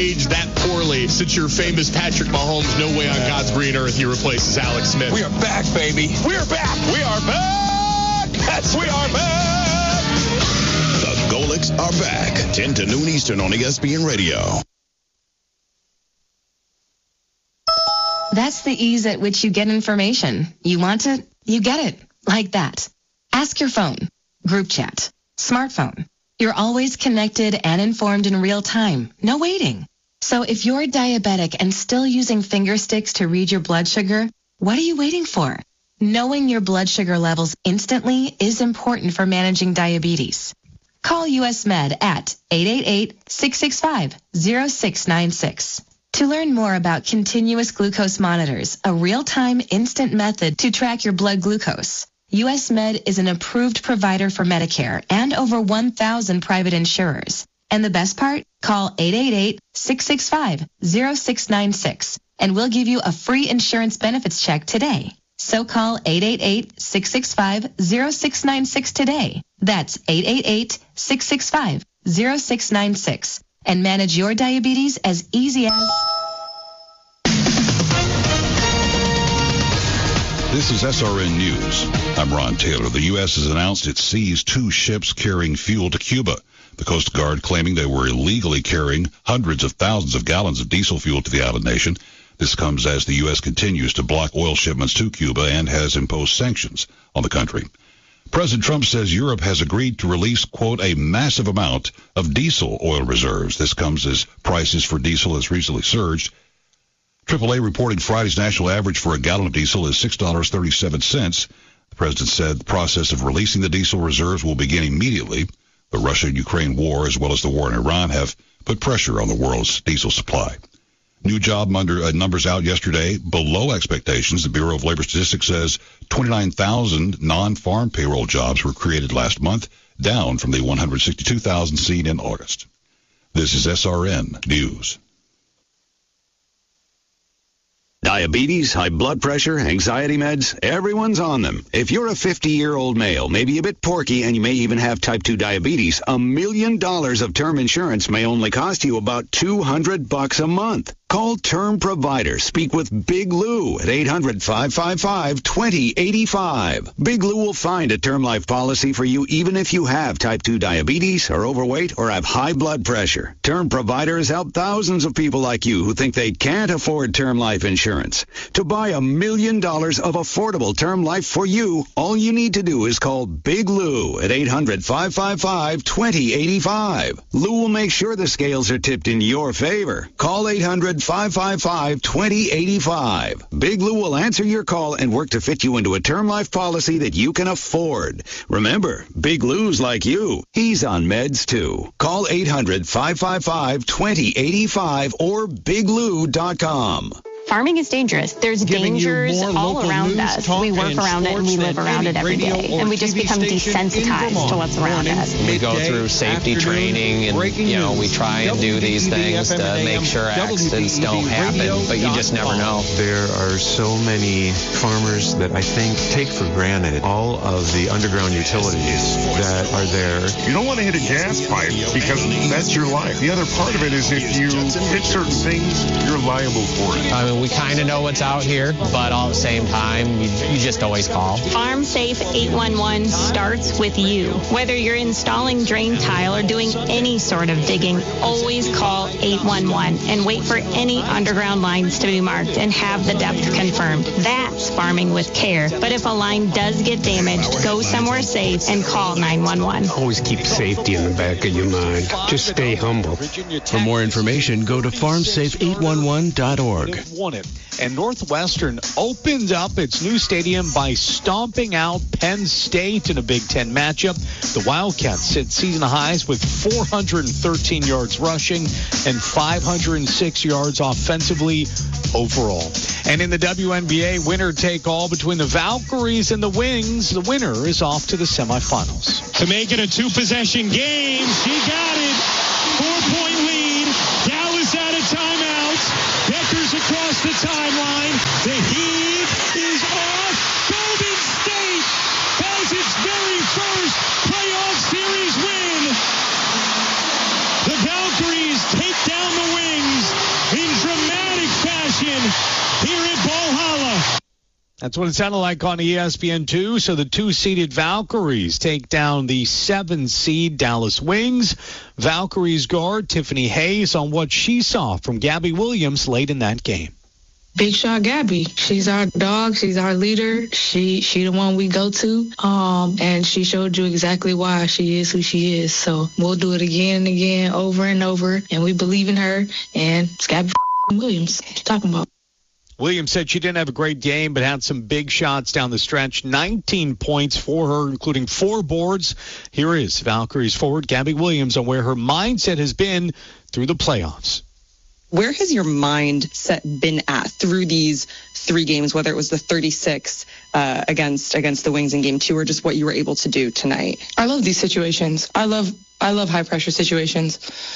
aged that poorly since your famous Patrick Mahomes, no way on God's green earth he replaces Alex Smith. We are back, baby. We're back. We are back. Yes, we are back. The Golics are back. 10 to noon Eastern on ESPN Radio. That's the ease at which you get information. You want it, you get it. Like that. Ask your phone. Group chat. Smartphone. You're always connected and informed in real time. No waiting. So if you're diabetic and still using finger sticks to read your blood sugar, what are you waiting for? Knowing your blood sugar levels instantly is important for managing diabetes. Call US Med at 888-665-0696. To learn more about continuous glucose monitors, a real-time instant method to track your blood glucose, US Med is an approved provider for Medicare and over 1,000 private insurers. And the best part? Call 888-665-0696 and we'll give you a free insurance benefits check today. So call 888-665-0696 today. That's 888-665-0696 and manage your diabetes as easy as... This is SRN News. I'm Ron Taylor. The U.S. has announced it seized 2 ships carrying fuel to Cuba. The Coast Guard claiming they were illegally carrying hundreds of thousands of gallons of diesel fuel to the island nation. This comes as the U.S. continues to block oil shipments to Cuba and has imposed sanctions on the country. President Trump says Europe has agreed to release, quote, a massive amount of diesel oil reserves. This comes as prices for diesel has recently surged. AAA reporting Friday's national average for a gallon of diesel is $6.37. The president said the process of releasing the diesel reserves will begin immediately. The Russia-Ukraine war, as well as the war in Iran, have put pressure on the world's diesel supply. New job numbers out yesterday, below expectations. The Bureau of Labor Statistics says 29,000 non-farm payroll jobs were created last month, down from the 162,000 seen in August. This is SRN News. Diabetes, high blood pressure, anxiety meds, everyone's on them. If you're a 50-year-old male, maybe a bit porky, and you may even have type 2 diabetes, $1 million of term insurance may only cost you about $200 a month. Call Term Provider. Speak with Big Lou at 800-555-2085. Big Lou will find a term life policy for you even if you have type 2 diabetes, are overweight, or have high blood pressure. Term Provider has helped thousands of people like you who think they can't afford term life insurance. To buy $1 million of affordable term life for you, all you need to do is call Big Lou at 800-555-2085. Lou will make sure the scales are tipped in your favor. Call 800-555-2085. Big Lou will answer your call and work to fit you into a term life policy that you can afford. Remember, Big Lou's like you. He's on meds too. Call 800-555-2085 or biglou.com. Farming is dangerous. There's dangers all around us. We work around it and we live around it every day. And we just become desensitized to what's around us. We go through safety training and, we try and do these things to make sure accidents don't happen, but you just never know. There are so many farmers that I think take for granted all of the underground utilities that are there. You don't want to hit a gas pipe because that's your life. The other part of it is if you hit certain things, you're liable for it. I mean, we kind of know what's out here, but all at the same time, you just always call. Farm Safe 811 starts with you. Whether you're installing drain tile or doing any sort of digging, always call 811 and wait for any underground lines to be marked and have the depth confirmed. That's farming with care. But if a line does get damaged, go somewhere safe and call 911. Always keep safety in the back of your mind. Just stay humble. For more information, go to farmsafe811.org. And Northwestern opened up its new stadium by stomping out Penn State in a Big Ten matchup. The Wildcats hit season highs with 413 yards rushing and 506 yards offensively overall. And in the WNBA, winner take all between the Valkyries and the Wings. The winner is off to the semifinals. To make it a 2-possession game, she got it. 4-point lead. Dallas out of timeouts. Becker's across the timeline. The heave is off. Golden State has its very first playoff series win. The Valkyries take down the Wings That's what it sounded like on ESPN2. So the 2-seeded Valkyries take down the 7-seed Dallas Wings. Valkyries guard Tiffany Hayes on what she saw from Gabby Williams late in that game. Big shot Gabby. She's our dog. She's our leader. She the one we go to. And she showed you exactly why she is who she is. So we'll do it again and again, over and over. And we believe in her. And it's Gabby Williams. What you talking about? Williams said she didn't have a great game, but had some big shots down the stretch. 19 points for her, including 4 boards. Here is Valkyries forward Gabby Williams on where her mindset has been through the playoffs. Where has your mindset been at through these 3 games, whether it was the 36 against the Wings in game 2 or just what you were able to do tonight? I love these situations. I love high pressure situations.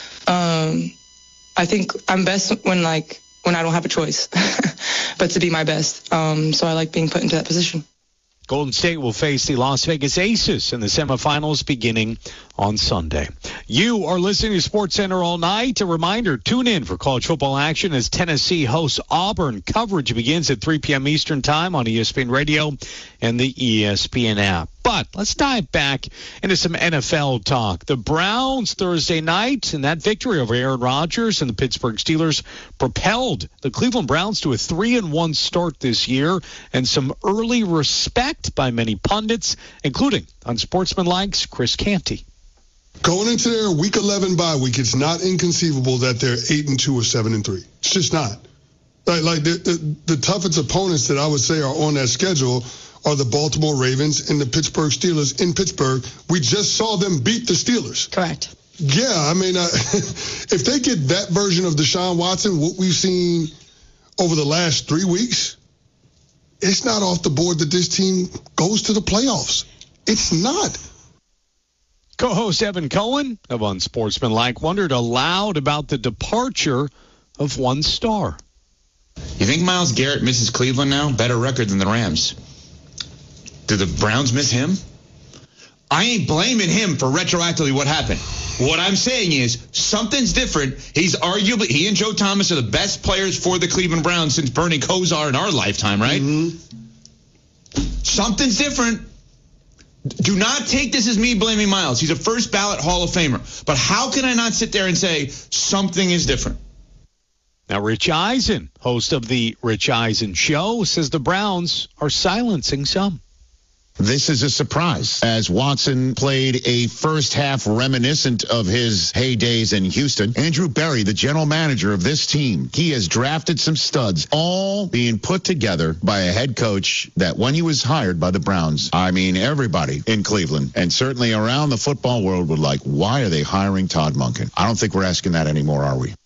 I think I'm best when I don't have a choice, but to be my best. So I like being put into that position. Golden State will face the Las Vegas Aces in the semifinals beginning on Sunday. You are listening to SportsCenter all night. A reminder, tune in for college football action as Tennessee hosts Auburn. Coverage begins at 3 p.m. Eastern Time on ESPN Radio and the ESPN app. But let's dive back into some NFL talk. The Browns Thursday night, and that victory over Aaron Rodgers and the Pittsburgh Steelers propelled the Cleveland Browns to a 3-1 start this year and some early respect by many pundits, including Unsportsmanlike's Chris Canty. Going into their Week 11 bye week, it's not inconceivable that they're 8-2 or 7-3. It's just not. Like the toughest opponents that I would say are on that schedule are the Baltimore Ravens and the Pittsburgh Steelers in Pittsburgh. We just saw them beat the Steelers. Correct. Yeah, I mean, if they get that version of Deshaun Watson, what we've seen over the last 3 weeks, it's not off the board that this team goes to the playoffs. It's not. Co-host Evan Cohen of Unsportsmanlike wondered aloud about the departure of one star. You think Myles Garrett misses Cleveland now? Better record than the Rams. Do the Browns miss him? I ain't blaming him for retroactively what happened. What I'm saying is something's different. He and Joe Thomas are the best players for the Cleveland Browns since Bernie Kosar in our lifetime, right? Mm-hmm. Something's different. Do not take this as me blaming Myles. He's a first ballot Hall of Famer. But how can I not sit there and say something is different? Now, Rich Eisen, host of the Rich Eisen Show, says the Browns are silencing some. This is a surprise, as Watson played a first half reminiscent of his heydays in Houston. Andrew Berry, the general manager of this team, he has drafted some studs, all being put together by a head coach that when he was hired by the Browns, I mean, everybody in Cleveland and certainly around the football world would like, why are they hiring Todd Monken? I don't think we're asking that anymore, are we?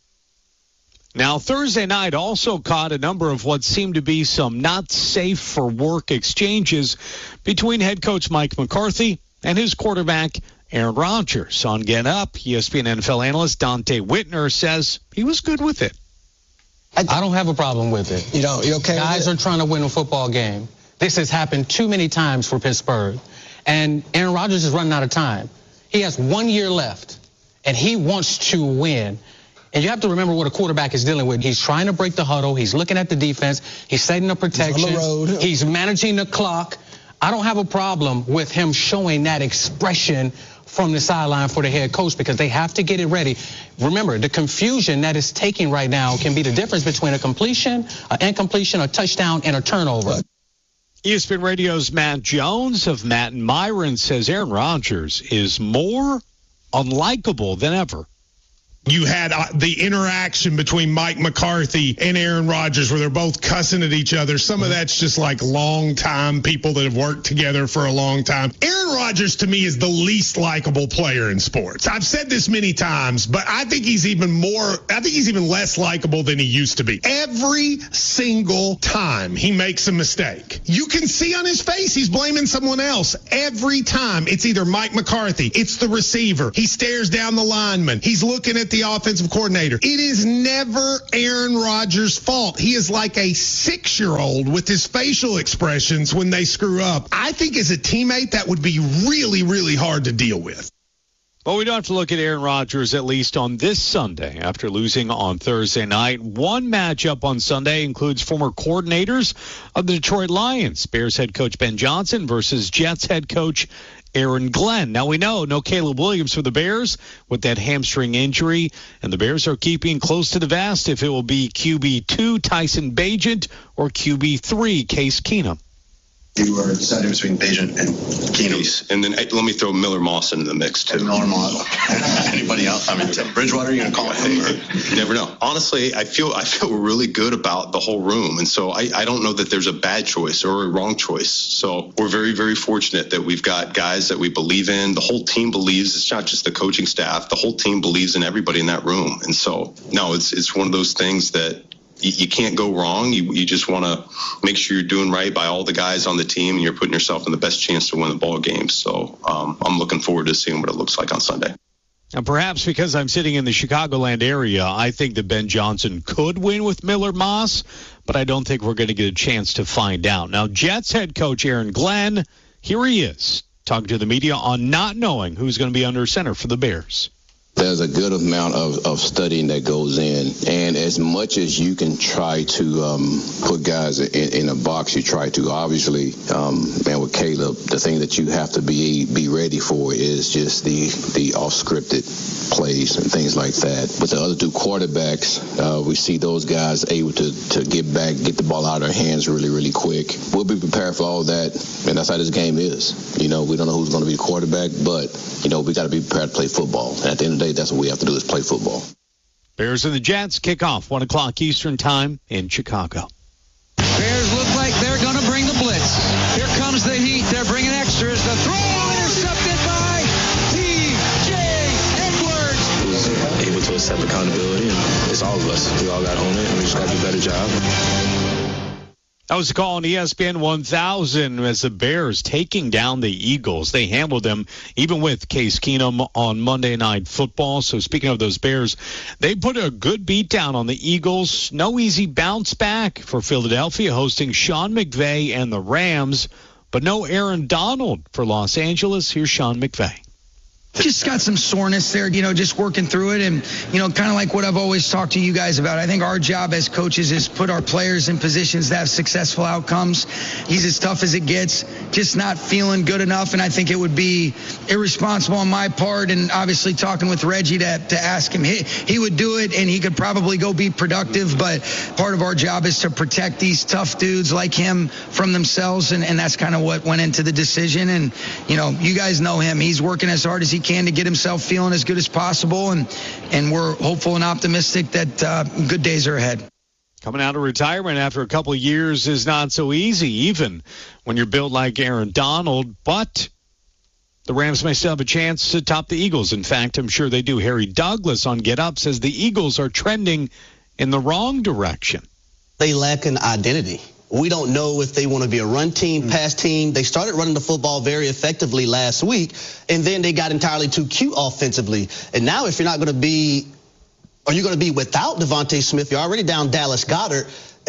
Now, Thursday night also caught a number of what seemed to be some not safe for work exchanges between head coach Mike McCarthy and his quarterback Aaron Rodgers. On Get Up, ESPN NFL analyst Dante Whitner says he was good with it. I don't have a problem with it. You okay? Guys are trying to win a football game. This has happened too many times for Pittsburgh. And Aaron Rodgers is running out of time. He has 1 year left, and he wants to win. And you have to remember what a quarterback is dealing with. He's trying to break the huddle. He's looking at the defense. He's setting up protection. He's on the road. He's managing the clock. I don't have a problem with him showing that expression from the sideline for the head coach because they have to get it ready. Remember, the confusion that is taking right now can be the difference between a completion, an incompletion, a touchdown, and a turnover. ESPN Radio's Matt Jones of Matt and Myron says Aaron Rodgers is more unlikable than ever. You had the interaction between Mike McCarthy and Aaron Rodgers where they're both cussing at each other. Some of that's just like long-time people that have worked together for a long time. Aaron Rodgers, to me, is the least likable player in sports. I've said this many times, but I think he's even less likable than he used to be. Every single time he makes a mistake, you can see on his face he's blaming someone else. Every time. It's either Mike McCarthy, it's the receiver. He stares down the lineman. He's looking at the offensive coordinator. It is never Aaron Rodgers' fault. He is like a 6-year-old with his facial expressions when they screw up. I think as a teammate, that would be really, really hard to deal with. But we don't have to look at Aaron Rodgers, at least on this Sunday, after losing on Thursday night. One matchup on Sunday includes former coordinators of the Detroit Lions, Bears head coach Ben Johnson versus Jets head coach Aaron Glenn. Now we know no Caleb Williams for the Bears with that hamstring injury, and the Bears are keeping close to the vest if it will be QB2 Tyson Bagent or QB3 Case Keenum. You were deciding between Bagent and Keenum. And then let me throw Miller Moss into the mix, too. Miller Moss. Anybody else? I mean, Bridgewater, you're going to call him? You never know. Honestly, I feel really good about the whole room. And so I don't know that there's a bad choice or a wrong choice. So we're very, very fortunate that we've got guys that we believe in. The whole team believes. It's not just the coaching staff. The whole team believes in everybody in that room. And so, no, it's one of those things that you can't go wrong. You just want to make sure you're doing right by all the guys on the team, and you're putting yourself in the best chance to win the ball game. So I'm looking forward to seeing what it looks like on Sunday. And perhaps because I'm sitting in the Chicagoland area, I think that Ben Johnson could win with Miller Moss, but I don't think we're going to get a chance to find out. Now, Jets head coach Aaron Glenn, here he is, talking to the media on not knowing who's going to be under center for the Bears. There's a good amount of studying that goes in, and as much as you can try to put guys in a box, you try to. Obviously, and with Caleb, the thing that you have to be ready for is just the off-scripted plays and things like that. But the other two quarterbacks, we see those guys able to get back, get the ball out of their hands really, really quick. We'll be prepared for all that, and that's how this game is. We don't know who's going to be the quarterback, but, we got to be prepared to play football. And at the end of the day, that's what we have to do is play football. Bears and the Jets kick off 1 o'clock Eastern time in Chicago. Bears look like they're going to bring the blitz. Here comes the heat. They're bringing extras. The throw intercepted by T.J. Edwards. Who's able to accept accountability, and it's all of us. We all got to own it, and we just got to do a better job. That was a call on ESPN 1000 as the Bears taking down the Eagles. They handled them even with Case Keenum on Monday Night Football. So speaking of those Bears, they put a good beat down on the Eagles. No easy bounce back for Philadelphia hosting Sean McVay and the Rams, but no Aaron Donald for Los Angeles. Here's Sean McVay. Just got some soreness there, just working through it. And, kind of like what I've always talked to you guys about. I think our job as coaches is put our players in positions to have successful outcomes. He's as tough as it gets, just not feeling good enough. And I think it would be irresponsible on my part, and obviously talking with Reggie to ask him. He would do it, and he could probably go be productive. But part of our job is to protect these tough dudes like him from themselves. And that's kind of what went into the decision. And, you guys know him. He's working as hard as he can to get himself feeling as good as possible, and we're hopeful and optimistic that good days are ahead. Coming out of retirement after a couple of years is not so easy, even when you're built like Aaron Donald, but the Rams may still have a chance to top the Eagles. In fact, I'm sure they do. Harry Douglas on Get Up says the Eagles are trending in the wrong direction. They lack an identity. We don't know if they want to be a run team, pass team. They started running the football very effectively last week, and then they got entirely too cute offensively. And now if you're not going to be, or you're going to be without Devontae Smith, you're already down Dallas Goedert.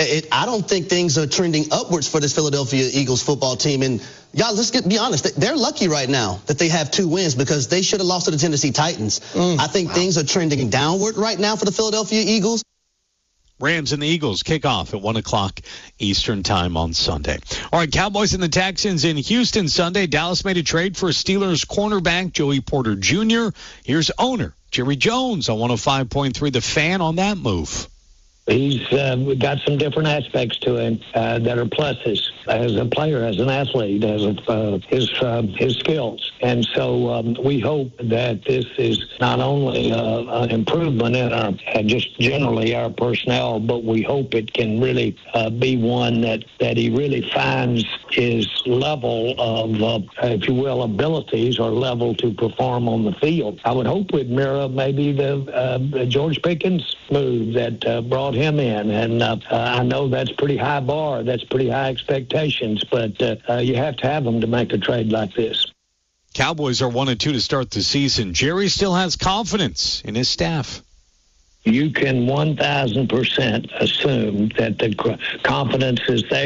I don't think things are trending upwards for this Philadelphia Eagles football team. And y'all, let's be honest, they're lucky right now that they have 2 wins because they should have lost to the Tennessee Titans. I think things are trending downward right now for the Philadelphia Eagles. Rams and the Eagles kick off at 1 o'clock Eastern time on Sunday. All right, Cowboys and the Texans in Houston Sunday. Dallas made a trade for Steelers cornerback Joey Porter Jr. Here's owner Jerry Jones on 105.3 The Fan on that move. He's got some different aspects to him that are pluses as a player, as an athlete, as his skills. And so we hope that this is not only an improvement in our just generally our personnel, but we hope it can really be one that he really finds his level of, if you will, abilities or level to perform on the field. I would hope we'd mirror maybe the George Pickens move that brought him in. And I know that's pretty high bar. That's pretty high expectations, but you have to have them to make a trade like this. Cowboys are 1-2 to start the season. Jerry still has confidence in his staff. You can 1,000% assume that the confidence is there.